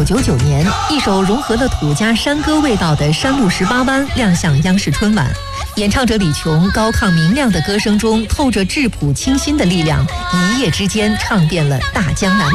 1999年，一首融合了土家山歌味道的《山路18弯》亮相央视春晚。演唱者李琼高亢明亮的歌声中透着质朴清新的力量，一夜之间唱遍了大江南